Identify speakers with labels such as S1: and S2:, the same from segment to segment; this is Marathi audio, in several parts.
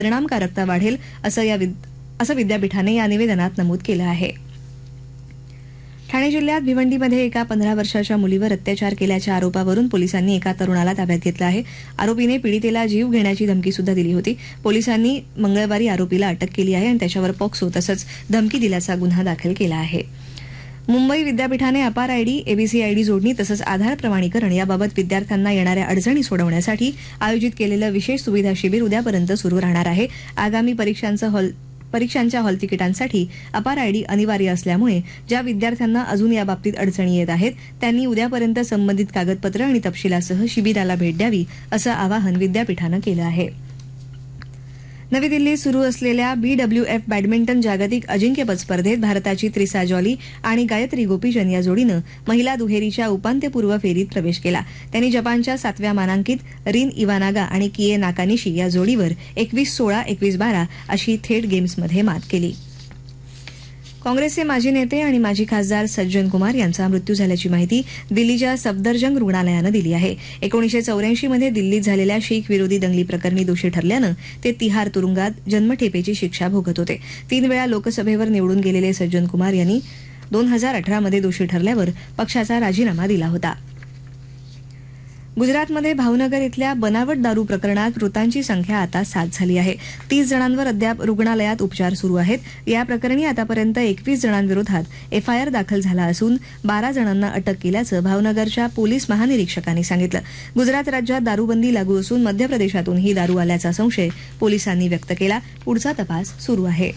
S1: परिणामकारकता वाढेल असं विद्यापीठाने या निवेदनात नमूद केलं आहे. ठाणे जिल्ह्यात भिवंडीमध्ये एका 15 वर्षाच्या मुलीवर अत्याचार केल्याच्या आरोपावरून पोलिसांनी एका तरुणाला ताब्यात घेतलं आहे. आरोपीने पीडितेला जीव घेण्याची धमकी सुद्धा दिली होती. पोलिसांनी मंगळवारी आरोपीला अटक केली आहे आणि त्याच्यावर पॉक्सो तसंच धमकी दिल्याचा गुन्हा दाखल केला आहे. मुंबई विद्यापीठाने अपार आयडी, एबीसी आयडी जोडणी तसंच आधार प्रमाणीकरण याबाबत विद्यार्थ्यांना येणाऱ्या अडचणी सोडवण्यासाठी आयोजित केलेलं विशेष सुविधा शिबिर उद्यापर्यंत सुरू राहणार आहे. आगामी परीक्षांच्या हॉल तिकिटांसाठी अपार आयडी अनिवार्य असल्यामुळे ज्या विद्यार्थ्यांना अजून याबाबतीत अडचणी येत आहेत त्यांनी उद्यापर्यंत संबंधित कागदपत्र आणि तपशिलासह शिबिराला भेट द्यावी असं आवाहन विद्यापीठानं केलं आहे. नवी दिल्लीत सुरू असलेल्या BWF बॅडमिंटन जागतिक अजिंक्यपद स्पर्धेत भारताची त्रिसा जॉली आणि गायत्री गोपीचंद या जोडीनं महिला दुहेरीच्या उपांत्यपूर्व फेरीत प्रवेश केला. त्यांनी जपानच्या 7व्या मानांकित रिन इवानागा आणि किए नाकानिशी या जोडीवर 21-16, 21-12 अशी थेट गेम्समध्ये मात केली. काँग्रेसचे माजी नेते आणि माजी खासदार सज्जन कुमार यांचा मृत्यू झाल्याची माहिती दिल्लीच्या सफदरजंग रुग्णालयानं दिली आहे. 1984 मध्ये दिल्लीत झालेल्या शीख विरोधी दंगली प्रकरणी दोषी ठरल्यानं ते तिहार तुरुंगात जन्मठेपेची शिक्षा भोगत होते. 3 वेळा लोकसभेवर निवडून गेलेले सज्जन कुमार यांनी 2018 मध्ये दोषी ठरल्यावर पक्षाचा राजीनामा दिला होता. गुजरातमध्ये भावनगर इथल्या बनावट दारू प्रकरणात मृतांची संख्या आता 7 झाली आहे. 30 जणांवर अद्याप रुग्णालयात उपचार सुरू आहेत. या प्रकरणी आतापर्यंत 21 जणांविरोधात एफआयआर दाखल झाला असून 12 जणांना अटक केल्याचं भावनगरच्या पोलीस महानिरीक्षकांनी सांगितलं. गुजरात राज्यात दारूबंदी लागू असून मध्य प्रदेशातून ही दारू आल्याचा संशय पोलिसांनी व्यक्त केला. पुढचा तपास सुरू आहे.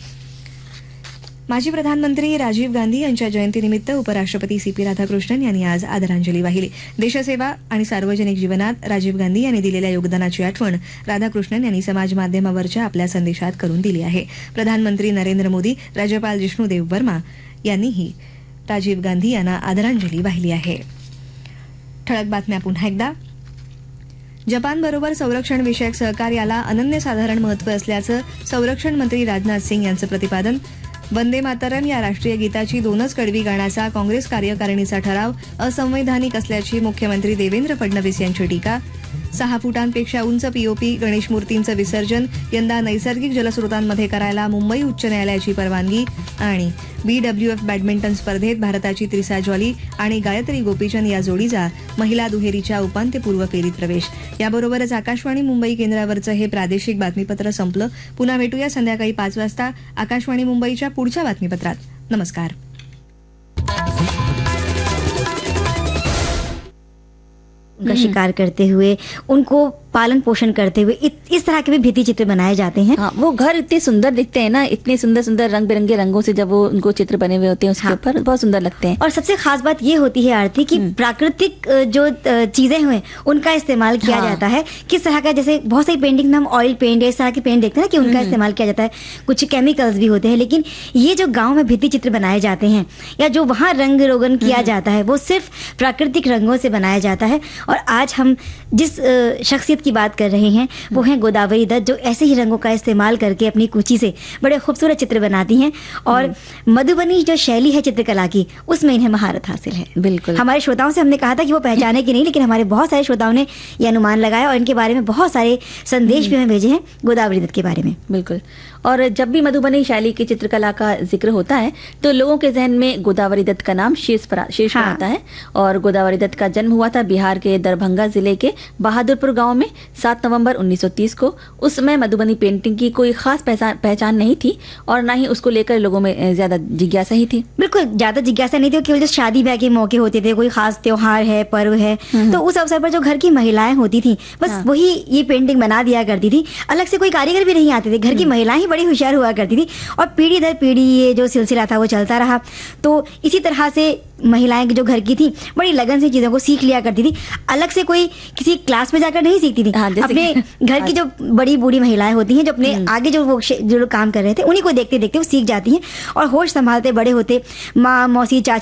S1: माजी प्रधानमंत्री राजीव गांधी यांच्या जयंतीनिमित्त उपराष्ट्रपती CP राधाकृष्णन यांनी आज आदरांजली वाहिली. देशसेवा आणि सार्वजनिक जीवनात राजीव गांधी यांनी दिलेल्या योगदानाची आठवण राधाकृष्णन यांनी समाज माध्यमावरच्या आपल्या संदेशात करून दिली आहे. प्रधानमंत्री नरेंद्र मोदी, राज्यपाल जिष्णुदेव वर्मा यांनीही राजीव गांधी यांना आदरांजली वाहिली आहे. ठळक बातम्या पुन्हा एकदा. जपानबरोबर संरक्षण विषयक सहकार्याला अनन्यसाधारण महत्त्व असल्याचं संरक्षण मंत्री राजनाथ सिंग यांचं प्रतिपादन. वंदे मातरम या राष्ट्रीय गीताची 2च कडवी गाण्याचा काँग्रेस कार्यकारिणीचा ठराव असंवैधानिक असल्याची मुख्यमंत्री देवेंद्र फडणवीस यांची टीका. 6 फुटांपेक्षा उंच POP गणेश मूर्तींचं विसर्जन यंदा नैसर्गिक जलस्रोतांमध्ये करायला मुंबई उच्च न्यायालयाची परवानगी. आणि BWF बॅडमिंटन स्पर्धेत भारताची त्रिसा जॉली आणि गायत्री गोपीचंद या जोडीचा महिला दुहेरीच्या उपांत्यपूर्व फेरीत प्रवेश. याबरोबरच आकाशवाणी मुंबई केंद्रावरचं हे प्रादेशिक बातमीपत्र संपलं. पुन्हा भेटूया संध्याकाळी 5 वाजता आकाशवाणी मुंबईच्या पुढच्या बातमीपत्रात. नमस्कार.
S2: उनका शिकार करते हुए, उनको पालन पोषण करते हुए इस तरह के भी भित्ति चित्र बनाए जाते हैं.
S3: हाँ, वो घर इतने सुंदर दिखते हैं ना, इतने सुंदर सुंदर रंग बिरंगे रंगों से जब वो उनको चित्र बने हुए होते हैं उसके ऊपर बहुत सुंदर लगते हैं.
S2: और सबसे खास बात ये होती है आरती कि प्राकृतिक जो चीजें हुए उनका इस्तेमाल किया जाता है. किस तरह का, जैसे बहुत सारी पेंटिंग में हम ऑयल पेंट इस तरह के पेंट देखते हैं ना कि उनका इस्तेमाल किया जाता है. कुछ केमिकल्स भी होते हैं, लेकिन ये जो गाँव में भित्ति चित्र बनाए जाते हैं या जो वहाँ रंग रोगन किया जाता है वो सिर्फ प्राकृतिक रंगों से बनाया जाता है. और आज हम जिस शख्सियत की बात कर रहे हैं वो है गोदावरी दत्त, जो ऐसे ही रंगों का इस्तेमाल करके अपनी कुची से बड़े खूबसूरत चित्र बनाती हैं. और मधुबनी जो शैली है चित्रकला की, उसमें इन्हें महारत हासिल है.
S3: बिल्कुल.
S2: हमारे श्रोताओं से हमने कहा था कि वो पहचाने कि नहीं, लेकिन हमारे बहुत सारे श्रोताओं ने ये अनुमान लगाया और इनके बारे में बहुत सारे संदेश भी हमें भेजे हैं गोदावरी दत्त के बारे में.
S3: बिल्कुल. और जब भी मधुबनी शैली की चित्रकला का जिक्र होता है तो लोगों के जहन में गोदावरी दत्त का नाम शीर्ष पर आता है. और गोदावरी दत्त का जन्म हुआ था बिहार के दरभंगा जिले के बहादुरपुर गांव में 7 नवंबर 1930 को. उस समय मधुबनी पेंटिंग की कोई खास पहचान नहीं थी और ना ही उसको लेकर लोगों में ज्यादा जिज्ञासा ही थी.
S2: बिल्कुल, ज्यादा जिज्ञासा नहीं थी. केवल जो शादी ब्याह के मौके होते थे, कोई खास त्योहार है, पर्व है, तो उस अवसर पर जो घर की महिलाएं होती थी बस वही ये पेंटिंग बना दिया करती थी. अलग से कोई कारीगर भी नहीं आते थे. घर की महिलाएं ही बड़ी होशियार हुआ करती थी और पीढ़ी दर पीढ़ी ये जो सिलसिला था वो चलता रहा. तो इसी तरह से महिलाएं जो घर की थी बड़ी लगन से चीजों को सीख लिया करती थी. अलग से कोई किसी क्लास में जाकर नहीं सीखती थी. अपने घर की जो बड़ी बूढ़ी महिलाएं होती हैं, जो अपने आगे जो लोग काम कर रहे थे, उन्हीं को देखते देखते वो सीख जाती हैं और होश संभालते बड़े होते माँ, मौसी, चाची